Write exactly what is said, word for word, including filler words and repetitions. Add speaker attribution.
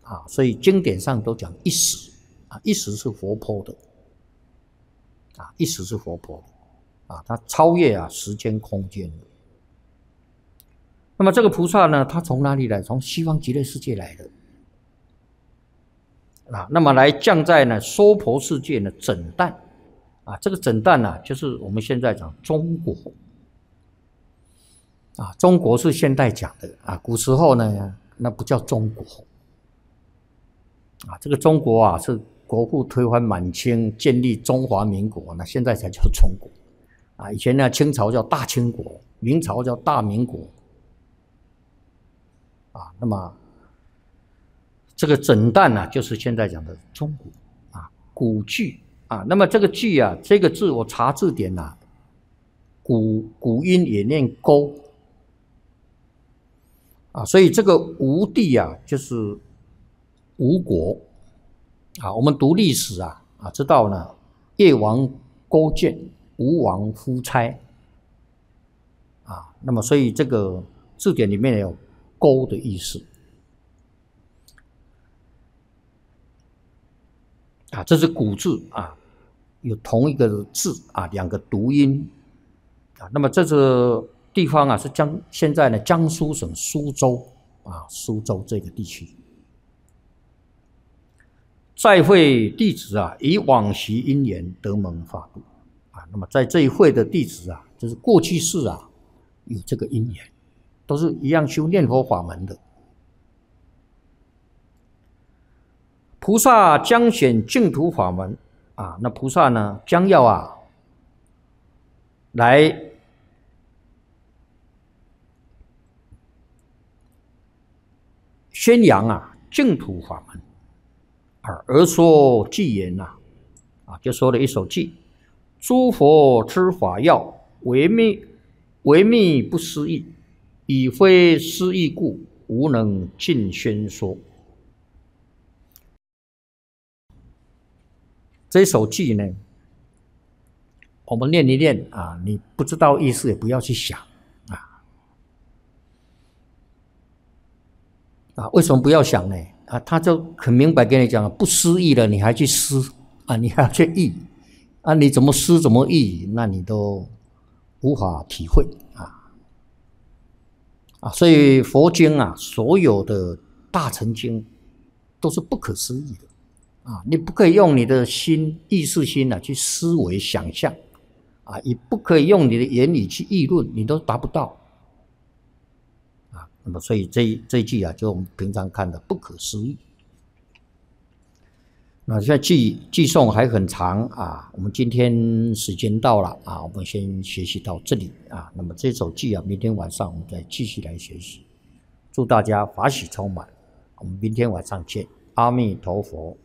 Speaker 1: 啊，所以经典上都讲一时啊，一时是活泼的啊，一时是活泼的啊，它超越啊时间空间。那么这个菩萨呢，他从哪里来？从西方极乐世界来的啊，那么来降在呢娑婆世界呢整旦啊，这个整旦呢、啊，就是我们现在讲中国啊，中国是现代讲的啊，古时候呢那不叫中国啊，这个中国啊是国父推翻满清，建立中华民国，那现在才叫中国啊，以前呢清朝叫大清国，明朝叫大明国啊，那么这个整旦呢、啊，就是现在讲的中国啊，古句啊，那么这个句啊，这个字我查字典啊，古古音也念勾啊，所以这个吴地啊，就是吴国啊。我们读历史啊啊，知道呢，越王勾践，吴王夫差啊，那么所以这个字典里面有勾的意思啊，这是古字啊，有同一个字啊，两个读音啊。那么这个地方啊，是江现在呢江苏省苏州啊，苏州这个地区。在会弟子啊，以往昔因缘得蒙法度啊。那么在这一会的弟子啊，就是过去世啊有这个因缘，都是一样修念佛法门的。菩萨将显净土法门啊，那菩萨呢将要啊来宣扬啊净土法门啊，而说偈言呐啊，就说了一首偈：诸佛之法要，唯密唯密不思议，以非思议故，无能尽宣说。这首偈呢，我们念一念啊，你不知道意思也不要去想啊啊！为什么不要想呢？啊，他就很明白跟你讲，不思议了，你还去思啊，你还要去议啊，你怎么思怎么议，那你都无法体会啊啊！所以佛经啊，所有的大乘经都是不可思议的啊，你不可以用你的心意识心啊去思维想象啊，也不可以用你的言语去议论，你都达不到。那么，所以这一这一句啊，就我们平常看的不可思议。那现在记记诵还很长啊，我们今天时间到了啊，我们先学习到这里啊。那么这首偈啊，明天晚上我们再继续来学习。祝大家法喜充满，我们明天晚上见。阿弥陀佛。